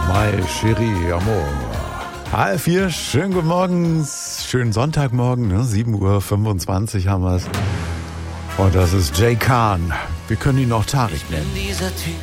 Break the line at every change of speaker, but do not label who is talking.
My Chérie Amour. 3:30, schönen guten Morgen, schönen Sonntagmorgen, ne? 7:25 haben wir es. Und das ist Jay Khan. Wir können ihn auch Tarek nennen.